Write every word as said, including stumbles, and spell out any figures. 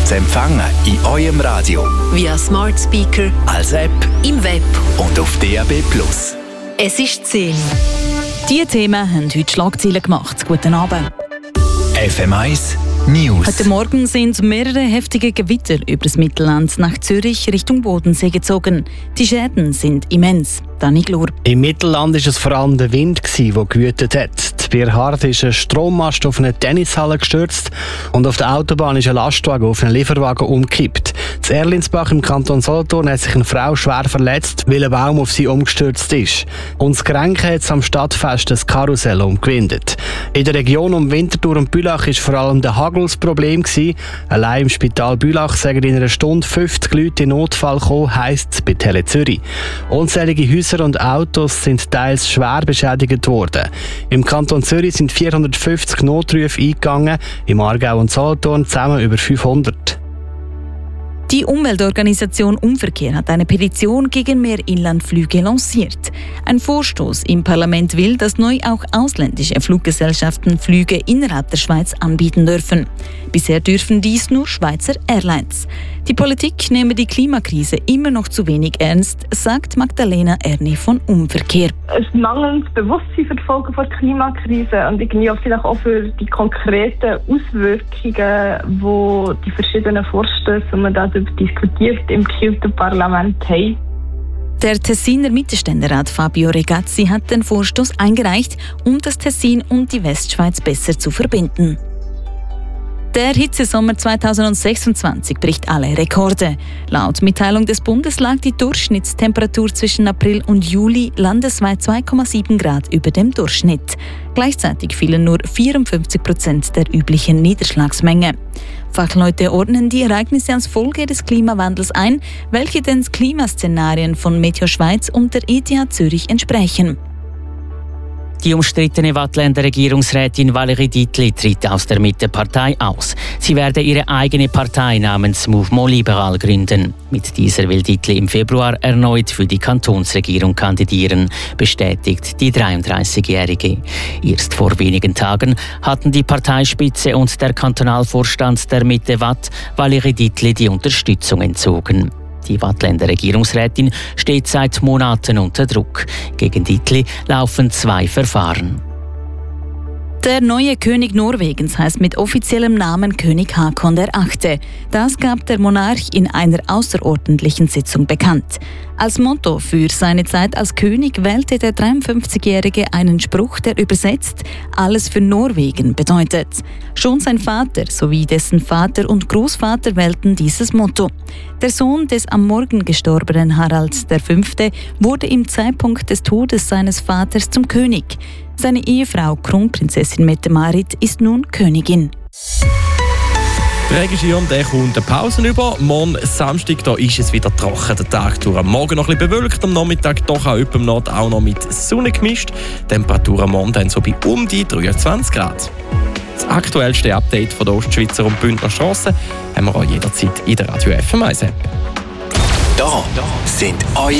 zu empfangen in eurem Radio, via Smart Speaker, als App im Web und auf D A B Plus. Es ist zehn. Diese Themen haben heute Schlagzeilen gemacht. Guten Abend. F M eins News. Heute Morgen sind mehrere heftige Gewitter über das Mittelland nach Zürich Richtung Bodensee gezogen. Die Schäden sind immens. Dani Glur. Im Mittelland war es vor allem der Wind, der gewütet hat. Bei Hart ist ein Strommast auf eine Tennishalle gestürzt und auf der Autobahn ist ein Lastwagen auf einen Lieferwagen umgekippt. In Erlinsbach im Kanton Solothurn hat sich eine Frau schwer verletzt, weil ein Baum auf sie umgestürzt ist. Und das Grenken hat am Stadtfest das Karussell umgewindet. In der Region um Winterthur und Bülach war vor allem der Hagel das Problem. Allein im Spital Bülach sagen in einer Stunde fünfzig Leute in Notfall gekommen, heisst es bei Tele Zürich. Unzählige Häuser und Autos sind teils schwer beschädigt worden. Im Kanton Zürich sind vierhundertfünfzig Notrufe eingegangen, im Aargau und Solothurn zusammen über fünfhundert. Die Umweltorganisation Umverkehr hat eine Petition gegen mehr Inlandflüge lanciert. Ein Vorstoß im Parlament will, dass neu auch ausländische Fluggesellschaften Flüge innerhalb der Schweiz anbieten dürfen. Bisher dürfen dies nur Schweizer Airlines. Die Politik nehme die Klimakrise immer noch zu wenig ernst, sagt Magdalena Erni von Umverkehr. Es mangelndes Bewusstsein für die Folgen der Klimakrise und irgendwie auch vielleicht auch für die konkreten Auswirkungen, wo die verschiedenen Vorstöße, die man darüber diskutiert, im gekielten Parlament haben. Der Tessiner Mittelständerat Fabio Regazzi hat den Vorstoß eingereicht, um das Tessin und die Westschweiz besser zu verbinden. Der Hitzesommer zweitausendsechsundzwanzig bricht alle Rekorde. Laut Mitteilung des Bundes lag die Durchschnittstemperatur zwischen April und Juli landesweit zwei Komma sieben Grad über dem Durchschnitt. Gleichzeitig fielen nur vierundfünfzig Prozent der üblichen Niederschlagsmenge. Fachleute ordnen die Ereignisse als Folge des Klimawandels ein, welche den Klimaszenarien von Meteo Schweiz und der E T H Zürich entsprechen. Die umstrittene Waadtländer Regierungsrätin Valérie Dietli tritt aus der Mittepartei aus. Sie werde ihre eigene Partei namens Mouvement Libéral gründen. Mit dieser will Dietli im Februar erneut für die Kantonsregierung kandidieren, bestätigt die dreiunddreißigjährige. Erst vor wenigen Tagen hatten die Parteispitze und der Kantonalvorstand der Mitte Watt Valérie Dietli die Unterstützung entzogen. Die Waadtländer Regierungsrätin steht seit Monaten unter Druck. Gegen Dietli laufen zwei Verfahren. Der neue König Norwegens heißt mit offiziellem Namen König Haakon der Achte. Das gab der Monarch in einer außerordentlichen Sitzung bekannt. Als Motto für seine Zeit als König wählte der dreiundfünfzigjährige einen Spruch, der übersetzt «Alles für Norwegen» bedeutet. Schon sein Vater sowie dessen Vater und Großvater wählten dieses Motto. Der Sohn des am Morgen gestorbenen Harald der Fünfte wurde im Zeitpunkt des Todes seines Vaters zum König. Seine Ehefrau Kronprinzessin Mette-Marit ist nun Königin. Der Regenschirm der kommt eine Pause über. Morgen Samstag da ist es wieder trocken. Der Tag durch am Morgen noch ein bisschen bewölkt, am Nachmittag doch auch im Nord auch noch mit Sonne gemischt. Temperaturen am Morgen dann so bei um die dreiundzwanzig Grad. Das aktuellste Update von der Ostschweizer und Bündner Strassen haben wir auch jederzeit in der Radio F M eins App. Da sind eure